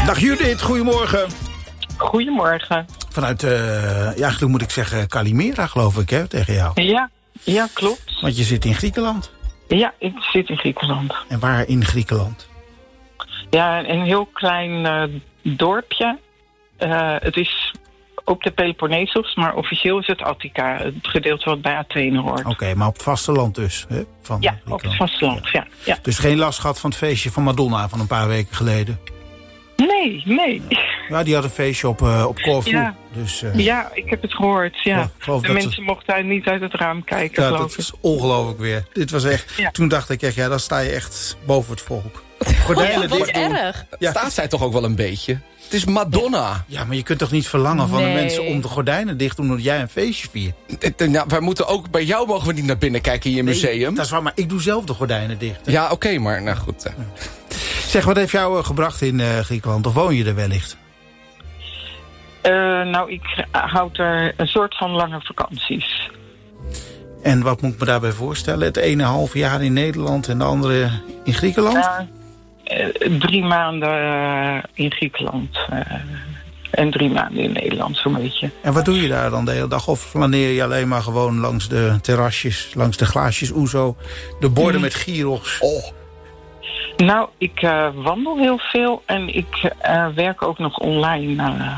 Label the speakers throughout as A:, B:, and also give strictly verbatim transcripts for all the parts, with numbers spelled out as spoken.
A: Dag Judith, goedemorgen.
B: Goedemorgen.
A: Vanuit, uh, ja, eigenlijk moet ik zeggen Kalimera, geloof ik, hè, tegen jou.
B: Ja, ja, klopt.
A: Want je zit in Griekenland.
B: Ja, ik zit in Griekenland.
A: En waar in Griekenland?
B: Ja, een heel klein uh, dorpje. Uh, het is op de Peloponnesos, maar officieel is het Attica. Het gedeelte wat bij Athene hoort.
A: Oké, okay, maar op het vasteland dus? Hè, van
B: ja, op het vasteland, ja. Ja, ja.
A: Dus geen last gehad van het feestje van Madonna van een paar weken geleden?
B: Nee, nee.
A: Ja, die had een feestje op, uh, op Corfu.
B: Ja.
A: Dus, uh,
B: ja, ik heb het gehoord, ja.
A: ja
B: de mensen ze... mochten uit, niet uit het raam kijken,
A: ja,
B: geloof
A: dat
B: ik.
A: is ongelooflijk weer. Dit was echt... Ja. Toen dacht ik echt, ja, dan sta je echt boven het volk. Gordijnen
C: oh, ja, wat
A: dicht doen.
C: erg.
D: Ja. Staat zij toch ook wel een beetje? Het is Madonna.
A: Ja, maar je kunt toch niet verlangen van
C: nee.
A: de mensen om de gordijnen dicht doen omdat jij een feestje viert?
D: Nou, wij moeten ook, bij jou mogen we niet naar binnen kijken in je museum.
A: Nee, dat is waar, maar ik doe zelf de gordijnen dicht. Hè?
D: Ja, oké, okay, maar nou goed. Uh.
A: Zeg, wat heeft jou uh, gebracht in uh, Griekenland? Of woon je er wellicht?
B: Uh, nou, ik houd er een soort van lange vakanties.
A: En wat moet ik me daarbij voorstellen? Het ene half jaar in Nederland en de andere in Griekenland?
B: Uh, uh, drie maanden uh, in Griekenland. Uh, en drie maanden in Nederland, zo'n beetje.
A: En wat doe je daar dan de hele dag? Of flaneer je alleen maar gewoon langs de terrasjes, langs de glaasjes Ouzo, de borden mm. met gyros?
D: Oh.
B: Nou, ik uh, wandel heel veel en ik uh, werk ook nog online. Uh.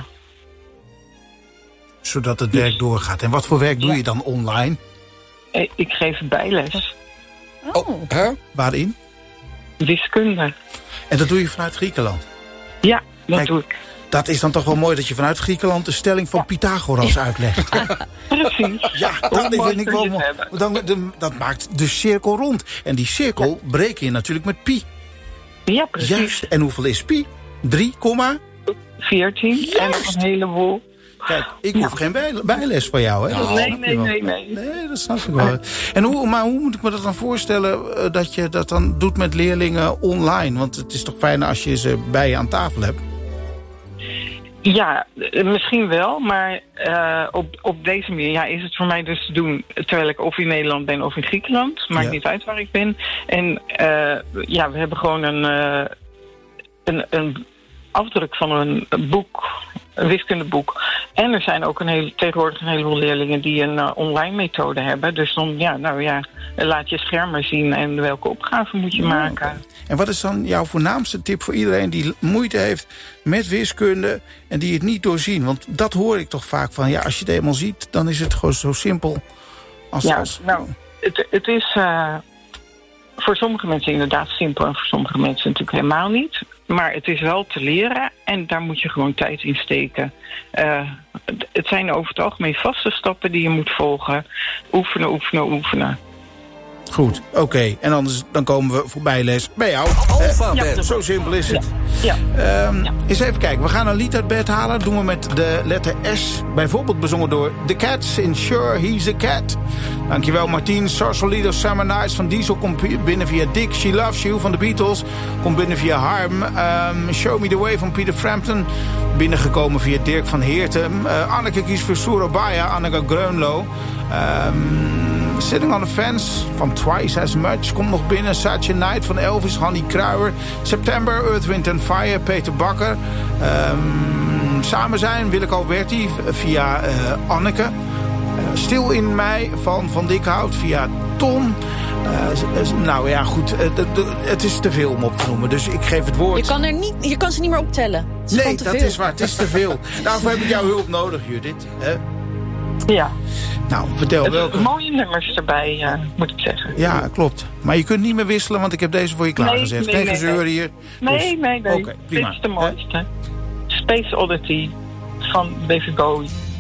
A: Zodat het werk doorgaat. En wat voor werk doe ja. je dan online?
B: Ik geef bijles.
C: Oh.
D: oh huh?
A: Waarin?
B: Wiskunde.
A: En dat doe je vanuit Griekenland?
B: Ja, dat
A: Kijk,
B: doe ik.
A: Dat is dan toch wel mooi dat je vanuit Griekenland de stelling van Pythagoras ja. uitlegt.
B: Precies.
A: Ja, dat vind ik wel mooi. Dan, de, dat maakt de cirkel rond. En die cirkel ja. breek je natuurlijk met pi.
B: Ja, precies.
A: Juist. En hoeveel is pi? drie,
B: veertien. Juist. En nog een heleboel.
A: Kijk, ik hoef ja. geen bij, bijles van jou, hè?
B: Dat nee, nee, nee, nee.
A: Nee, dat snap ik wel. En hoe, maar hoe moet ik me dat dan voorstellen uh, dat je dat dan doet met leerlingen online? Want het is toch fijn als je ze bij je aan tafel hebt?
B: Ja, misschien wel, maar uh, op, op deze manier ja, is het voor mij dus te doen terwijl ik of in Nederland ben of in Griekenland. Maakt ja. niet uit waar ik ben. En uh, ja, we hebben gewoon een, uh, een, een afdruk van een boek, een wiskundeboek. En er zijn ook een hele, tegenwoordig een heleboel leerlingen die een uh, online methode hebben. Dus dan, ja, nou ja, laat je schermen zien en welke opgave moet je ja. maken.
A: En wat is dan jouw voornaamste tip voor iedereen die moeite heeft met wiskunde en die het niet doorzien? Want dat hoor ik toch vaak van, ja, als je het eenmaal ziet, dan is het gewoon zo simpel als...
B: Ja,
A: als...
B: nou, het, het is uh, voor sommige mensen inderdaad simpel en voor sommige mensen natuurlijk helemaal niet. Maar het is wel te leren en daar moet je gewoon tijd in steken. Uh, het zijn over het algemeen vaste stappen die je moet volgen. Oefenen, oefenen, oefenen.
A: Goed, oké. Okay. En anders dan komen we voor bijles bij jou.
D: Alpha
A: uh, ja, zo simpel is het.
B: Ja. Ja.
A: Um,
B: ja.
A: Eens even kijken. We gaan een lied uit bed halen. Dat doen we met de letter S. Bijvoorbeeld bezongen door The Cats in Sure He's a Cat. Dankjewel Martien. Sausalito Summer Nights van Diesel komt binnen via Dick. She Loves You van de Beatles komt binnen via Harm. Um, Show Me The Way van Peter Frampton. Binnengekomen via Dirk van Heerten. Uh, Anneke kiest voor Surabaya. Anneke Greunlo. Um, Sitting on the Fence van Twice As Much komt nog binnen. Such a Night van Elvis, Hanny Kruijer. September, Earth, Wind and Fire, Peter Bakker. Um, samen zijn, Willeke Alberti via uh, Anneke. Uh, Stil in Mei van Van Dikhout via Ton. Uh, nou ja, goed. Uh, de, de, het is te veel om op te noemen. Dus ik geef het woord.
C: Je kan, er niet, je kan ze niet meer optellen. Het is
A: nee,
C: te
A: dat
C: veel.
A: is waar. Het is te veel. Daarvoor heb ik jouw hulp nodig, Judith. Hè?
B: Ja.
A: Nou, vertel
B: het,
A: welke.
B: Mooie nummers erbij, uh, moet ik zeggen.
A: Ja, klopt. Maar je kunt niet meer wisselen, want ik heb deze voor je klaargezet.
B: Nee, nee,
A: Geen gezeur
B: nee,
A: hier.
B: Nee,
A: dus,
B: nee, nee.
A: Okay, prima.
B: Dit is de mooiste. He? Space Oddity van David Bowie.